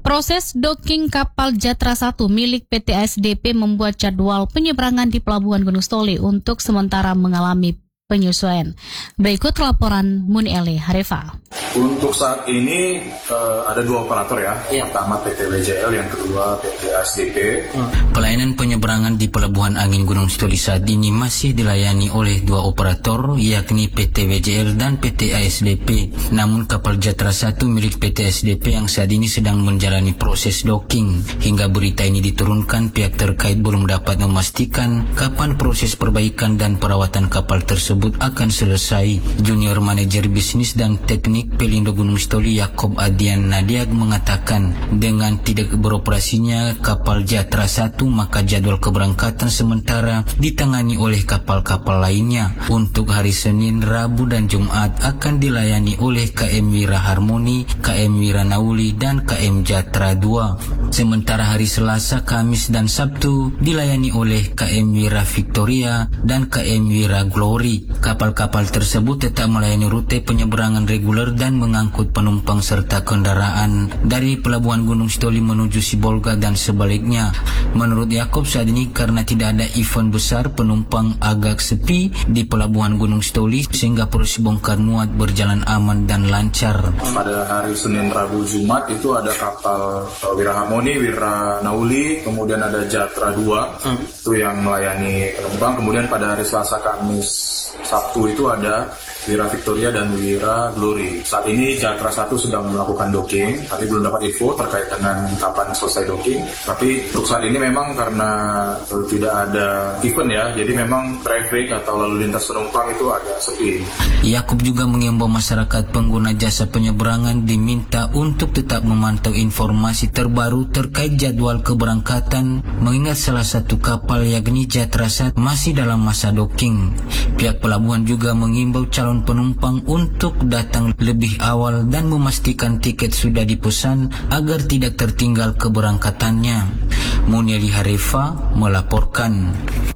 Proses docking kapal Jatra 1 milik PT ASDP membuat jadwal penyeberangan di Pelabuhan Gunung Stoli untuk sementara mengalami penyesuaian. Berikut laporan Munieli Harefa. Untuk saat ini ada dua operator ya. Pertama PT WJL, yang kedua PT ASDP. Pelayanan penyeberangan di Pelabuhan Angin Gunung Stoli saat ini masih dilayani oleh dua operator, yakni PT WJL dan PT ASDP. Namun kapal Jatra 1 milik PT ASDP yang saat ini sedang menjalani proses docking. Hingga berita ini diturunkan, pihak terkait belum dapat memastikan kapan proses perbaikan dan perawatan kapal tersebut akan selesai. Junior Manager Bisnis dan Teknik Pelindo Gunung Stoli Yakob Adian Nadiag mengatakan, dengan tidak beroperasinya kapal Jatra 1 maka jadwal keberangkatan sementara ditangani oleh kapal-kapal lainnya. Untuk hari Senin, Rabu dan Jumat akan dilayani oleh KM Wira Harmoni, KM Wira Nauli dan KM Jatra 2. Sementara hari Selasa, Kamis dan Sabtu dilayani oleh KM Wira Victoria dan KM Wira Glory. Kapal-kapal tersebut tetap melayani rute penyeberangan reguler dan mengangkut penumpang serta kendaraan dari Pelabuhan Gunung Stoli menuju Sibolga dan sebaliknya. Menurut Yakob, saat ini karena tidak ada event besar, penumpang agak sepi di Pelabuhan Gunung Stoli sehingga proses bongkar muat berjalan aman dan lancar. Pada hari Senin, Rabu, Jumat itu ada kapal Wira Harmoni, Wira Nauli, kemudian ada Jatra 2 itu yang melayani penumpang. Kemudian pada hari Selasa, Kamis, Sabtu itu ada Wira Victoria dan Wira Glory. Saat ini Jatra 1 sedang melakukan docking, tapi belum dapat info terkait dengan kapan selesai docking. Tapi untuk saat ini memang karena tidak ada event ya, jadi memang traffic atau lalu lintas penumpang itu agak sepi. Yakob juga mengimbau masyarakat pengguna jasa penyeberangan diminta untuk tetap memantau informasi terbaru terkait jadwal keberangkatan, mengingat salah satu kapal yakni Jatra 1 masih dalam masa docking. Pihak pelabuhan juga mengimbau calon penumpang untuk datang lebih awal dan memastikan tiket sudah dipesan agar tidak tertinggal keberangkatannya. Munieli Harefa melaporkan.